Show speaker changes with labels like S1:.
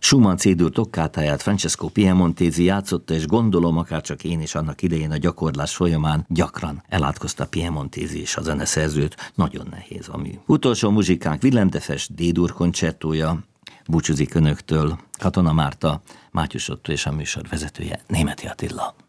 S1: Schumann C-dur tockátáját Francesco Piemontesi játszotta, és gondolom, akárcsak én is annak idején a gyakorlás folyamán gyakran elátkozta Piemontesi és a zeneszerzőt. Nagyon nehéz a mű. Utolsó muzsikánk Willem Dafoe D-dur koncertója. Búcsúzik önöktől Katona Márta, Mátyus Otto és a műsor vezetője Németi Attila.